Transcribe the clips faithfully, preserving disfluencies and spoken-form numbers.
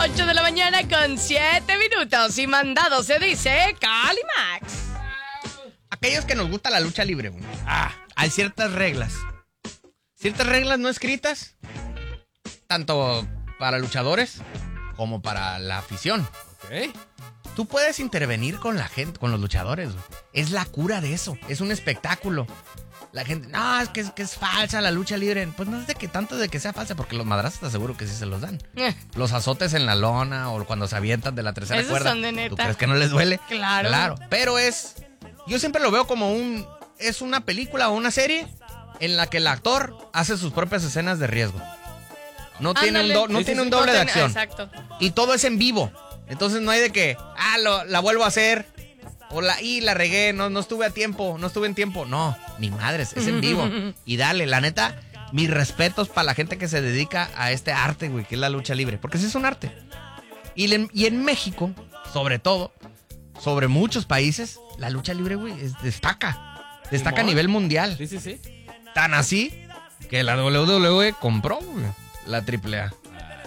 ocho de la mañana con siete minutos y mandado se dice Calimax. Aquellos que nos gusta la lucha libre, güey. Ah, hay ciertas reglas. Ciertas reglas no escritas, tanto para luchadores como para la afición. Ok. Tú puedes intervenir con la gente, con los luchadores, güey. Es la cura de eso, es un espectáculo. La gente, no, es que, es que es falsa la lucha libre. Pues no es de que tanto de que sea falsa, porque los madrazos te aseguro que sí se los dan. Eh. Los azotes en la lona o cuando se avientan de la tercera Esos cuerda. son de neta. ¿Tú crees que no les duele? Claro. Claro, pero es... Yo siempre lo veo como un... Es una película o una serie en la que el actor hace sus propias escenas de riesgo. No tiene un, do, no Sí, tiene sí, un sí. doble No de tiene- acción. Exacto. Y todo es en vivo. Entonces no hay de que, ah, lo, la vuelvo a hacer. O la, y la regué, no, no estuve a tiempo, no estuve en tiempo. No, ni madres, es en vivo. Y dale, la neta, mis respetos para la gente que se dedica a este arte, güey, que es la lucha libre. Porque sí es un arte. Y, le, y en México, sobre todo, sobre muchos países, la lucha libre, güey, es- destaca. Destaca a Simón. nivel mundial. Sí, sí, sí. Tan así que la doble u doble u E compró, güey, la triple A.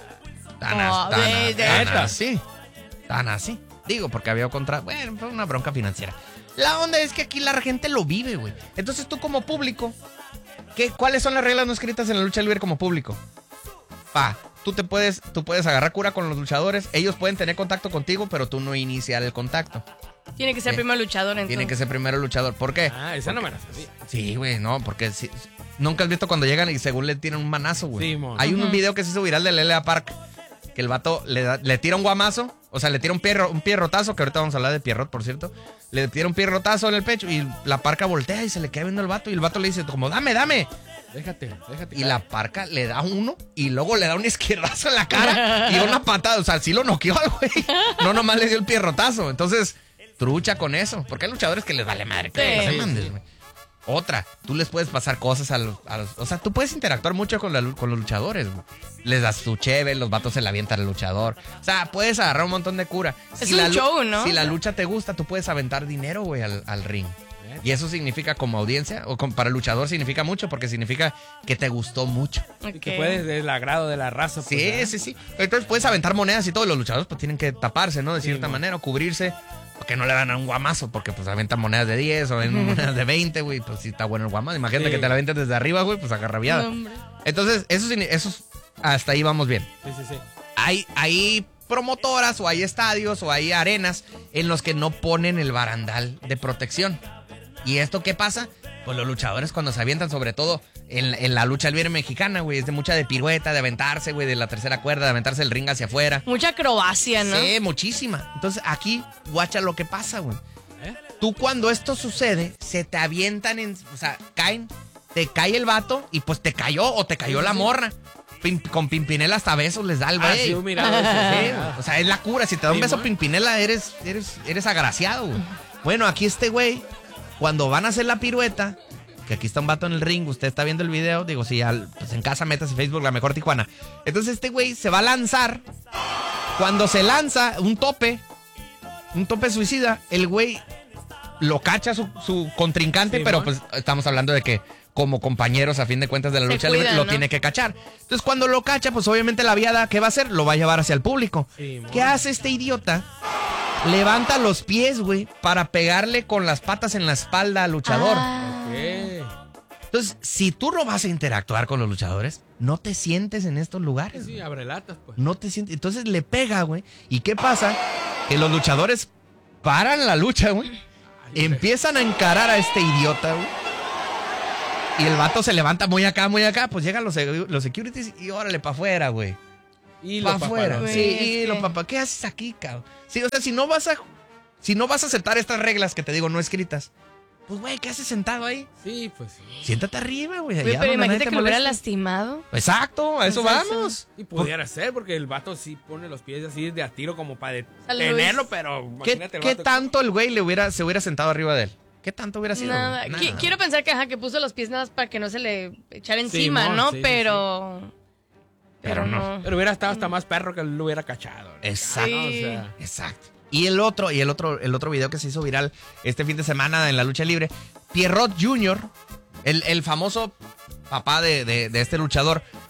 Tan, Oh, as- tan, de- de- tan ¿Neta? así. Tan así. Digo, porque había contra... Bueno, fue una bronca financiera. La onda es que aquí la gente lo vive, güey. Entonces tú como público, ¿qué, ¿cuáles son las reglas no escritas en la lucha libre como público? Pa, tú te puedes, tú puedes agarrar cura con los luchadores, ellos pueden tener contacto contigo, pero tú no iniciar el contacto. Tiene que ser Sí. primero luchador, entonces. Tiene que ser primero el luchador. ¿Por qué? Ah, esa no me la sabía. Sí, güey, no, porque si- nunca has visto cuando llegan y según le tiran un manazo, güey. Sí, mon. Hay un Ujú. video que se hizo viral del L A Park, que el vato le, da- le tira un guamazo, o sea, le tira un, pierro, un pierrotazo, que ahorita vamos a hablar de Pierrot, por cierto. Le tira un pierrotazo en el pecho y la parca voltea y se le queda viendo el vato y el vato le dice como, dame, dame. Déjate, déjate. Y la parca le da uno y luego le da un izquierdazo en la cara y una patada. O sea, sí lo noqueó al güey. No nomás le dio el pierrotazo. Entonces, trucha con eso. Porque hay luchadores que les vale madre. Que Sí. no se mandes, güey. Otra, tú les puedes pasar cosas a los, a los- O sea, tú puedes interactuar mucho con, la lu- con los luchadores, güey. Les das tu cheve, los vatos se la avientan al luchador. O sea, puedes agarrar un montón de cura. Es Si un la lu- show, ¿no? Si la lucha te gusta, tú puedes aventar dinero, güey, al, al ring. Y eso significa como audiencia, o como para el luchador significa mucho, porque significa que te gustó mucho. Ok. Que puedes del agrado de la raza. Sí, pues, ¿verdad? sí, sí. Entonces puedes aventar monedas y todo. Y los luchadores pues tienen que taparse, ¿no? De cierta mo. manera, o cubrirse. Porque no le dan a un guamazo, porque pues aventan monedas de diez o en monedas de veinte, güey. Pues sí está bueno el guamazo. Imagínate Sí. que te la avienten desde arriba, güey, pues agarra viada. No, hombre. Entonces, eso, signi- eso es- hasta ahí vamos bien. Sí, sí, sí. Hay, hay promotoras o hay estadios o hay arenas en los que no ponen el barandal de protección. ¿Y esto qué pasa? Pues los luchadores cuando se avientan, sobre todo en, en la lucha libre mexicana, güey, es de mucha de pirueta, de aventarse, güey, de la tercera cuerda, de aventarse el ring hacia afuera. Mucha acrobacia, ¿no? Sí, muchísima. Entonces aquí, guacha lo que pasa, güey. ¿Eh? Tú cuando esto sucede, se te avientan en... O sea, caen, te cae el vato y pues te cayó o te cayó Sí, la sí. morra. Pim- con Pimpinela hasta besos les da el Ah, güey. sí, he mirado eso. Sí, Ah. o sea, es la cura. Si te da un Sí, beso man. Pimpinela, eres, eres, eres agraciado, güey. Bueno, aquí este güey, cuando van a hacer la pirueta, que aquí está un vato en el ring, usted está viendo el video, digo, si al- pues en casa metas en Facebook La Mejor Tijuana. Entonces este güey se va a lanzar. Cuando se lanza un tope, un tope suicida, el güey lo cacha su, su contrincante, Sí, pero man. pues estamos hablando de que como compañeros a fin de cuentas de la Se lucha cuidan, libre, lo ¿no? tiene que cachar. Entonces cuando lo cacha, pues obviamente la viada, ¿qué va a hacer? Lo va a llevar hacia el público. Sí, mon. ¿Qué hace este idiota? Levanta los pies, güey, para pegarle con las patas en la espalda al luchador. Ah. Ok. Entonces, si tú no vas a interactuar con los luchadores, no te sientes en estos lugares. Sí, güey. abre latas, pues. No te sientes. Entonces le pega, güey. ¿Y qué pasa? Que los luchadores paran la lucha, güey. Empiezan a encarar a este idiota, güey. Y el vato se levanta muy acá, muy acá. Pues llegan los, los securities y órale, para afuera, güey. Y Para los afuera. paparazzi. Sí, Güey, es y los que- papás. ¿Qué haces aquí, cabrón? Sí, o sea, si no vas a. Si no vas a aceptar estas reglas que te digo no escritas, pues, güey, ¿qué haces sentado ahí? Sí, pues sí. Siéntate arriba, güey. Güey, allá pero donde nadie imagínate te que lo hubiera moleste. lastimado. Exacto, a eso O sea, vamos. Y pudiera ser, porque el vato sí pone los pies así de a tiro como para sea, lo detenerlo, hizo- pero ¿Qué, imagínate el qué vato- tanto el güey le hubiera, se hubiera sentado arriba de él? ¿Qué tanto hubiera sido? Nada. Nada. Qui- Quiero pensar que, ajá, que puso los pies nada más para que no se le echara encima, Simón, ¿no? sí, sí, pero... Pero no. Pero hubiera estado hasta más perro que él lo hubiera cachado. ¿no? Exacto. Ah, o sea, Exacto. Y el otro, y el otro, el otro video que se hizo viral este fin de semana en la lucha libre, Pierrot junior, el, el famoso papá de, de- de este luchador,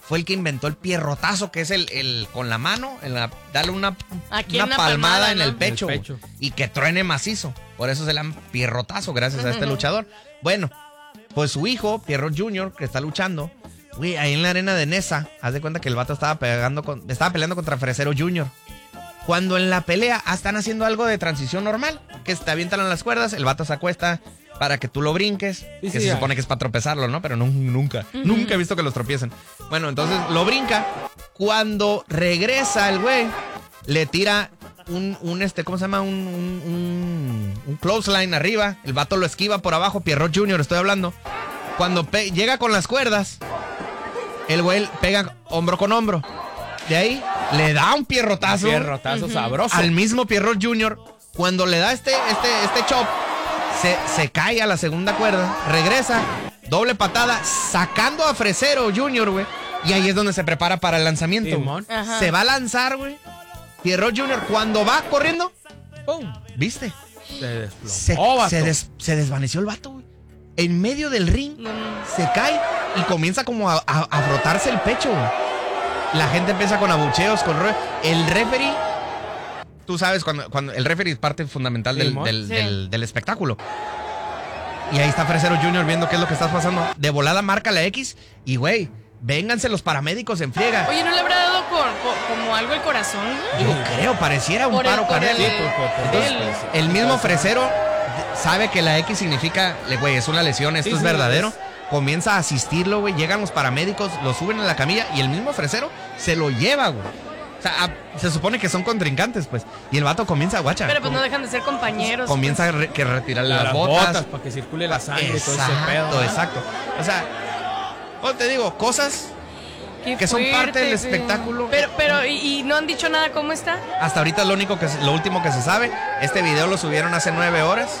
fue el que inventó el pierrotazo, que es el, el con la mano, en la, darle una, Aquí una en la palmada, palmada, en ¿no? el pecho, En el pecho. y que truene macizo. Por eso se le llama pierrotazo, gracias a este luchador. Bueno, pues su hijo, Pierrot junior, que está luchando, güey, ahí en la arena de Nesa, haz de cuenta que el vato estaba pegando con, estaba peleando contra Fresero junior. Cuando en la pelea ah, están haciendo algo de transición normal, que te avientan las cuerdas, el vato se acuesta para que tú lo brinques, Sí, que sí, se ya. supone que es para tropezarlo, ¿no? Pero no, nunca, uh-huh. nunca he visto que los tropiecen. Bueno, entonces lo brinca. Cuando regresa el güey, le tira un, un este, ¿cómo se llama? Un, un, un, un clothesline arriba. El vato lo esquiva por abajo, Pierrot junior estoy hablando. Cuando pe- llega con las cuerdas, el güey pega hombro con hombro. De ahí le da un pierrotazo. Un pierrotazo uh-huh. sabroso. Al mismo Pierrot junior Cuando le da este, este, este chop, se, se cae a la segunda cuerda, regresa, doble patada, sacando a Fresero junior, güey. Y ahí es donde se prepara para el lanzamiento. Se va a lanzar, güey. Pierrot junior cuando va corriendo, ¡pum! ¿Viste? Se desplomó. Se, Oh, se, des, se desvaneció el vato, güey. En medio del ring, mm. se cae y comienza como a, a, a frotarse el pecho, güey. La gente empieza con abucheos, con ro- el referee. Tú sabes, cuando, cuando el referee es parte fundamental del, del, sí. del, del espectáculo. Y ahí está Fresero junior viendo qué es lo que está pasando. De volada marca la X y, güey, vénganse los paramédicos en friega. Oye, ¿no le habrá dado por, por, como algo el corazón? Yo creo, pareciera un por paro el, por cardíaco. el, Sí, por, por, por Entonces, el, el mismo Fresero sabe que la X significa, güey, es una lesión, esto sí, es sí, verdadero. es. Comienza a asistirlo, güey. Llegan los paramédicos, lo suben a la camilla y el mismo Fresero se lo lleva, güey. O sea, a, se supone que son contrincantes, pues. Y el vato comienza a guacha. Pero pues no dejan de ser compañeros. Comienza a re, que retirar las, las botas. botas para que circule la sangre y todo ese Exacto, pedo. exacto. O sea, pues te digo, cosas Qué que son fuerte, parte del güey. espectáculo. Pero, pero, ¿y, y no han dicho nada cómo está? Hasta ahorita es lo único que se- lo último que se sabe. Este video lo subieron hace nueve horas.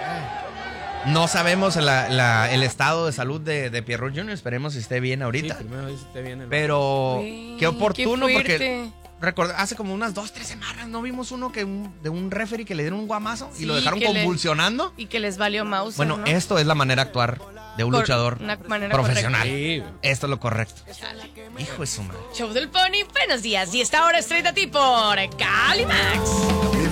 No sabemos la- la- el estado de salud de, de Pierrot junior Esperemos que esté bien ahorita. Sí, primero dice esté bien el- Pero Güey, qué oportuno qué porque fuerte. record- hace como unas dos, tres semanas no vimos uno que un- de un referee que le dieron un guamazo y Sí, lo dejaron que le- convulsionando. Y que les valió mouse. Bueno, ¿no? esto es la manera de actuar de un Cor- luchador una manera profesional. Sí, güey. Esto es lo correcto. Hijo de su madre. Show del Pony, buenos días. Y esta hora es treinta ti por Calimax.